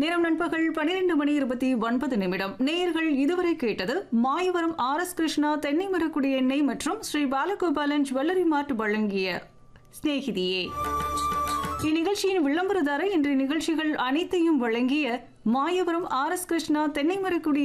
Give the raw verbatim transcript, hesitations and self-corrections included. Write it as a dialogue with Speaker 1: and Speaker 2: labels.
Speaker 1: நேரம் நண்பகல் பனிரெண்டு மணி இருபத்தி ஒன்பது நிமிடம். நேயர்கள் இதுவரை கேட்டது மாயவரம் ஆர் எஸ் கிருஷ்ணா தென்னை மரக்குடி எண்ணெய் மற்றும் ஸ்ரீ பாலகோபாலன் ஜுவல்லரி மார்ட் வழங்கிய சிநேகிதியே. இந்நிகழ்ச்சியின் விளம்பரதாரர் இன்றைய நிகழ்ச்சிகள் அனைத்தையும் வழங்கிய மாயவரம் ஆர் எஸ் கிருஷ்ணா தென்னை மரக்குடி